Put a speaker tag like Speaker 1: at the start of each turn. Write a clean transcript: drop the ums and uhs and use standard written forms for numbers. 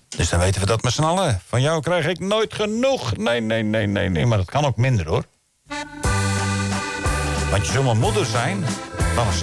Speaker 1: Dus dan weten we dat met z'n allen. Van jou krijg ik nooit genoeg. Nee. Maar dat kan ook minder, hoor. Want je zult maar moeder zijn van een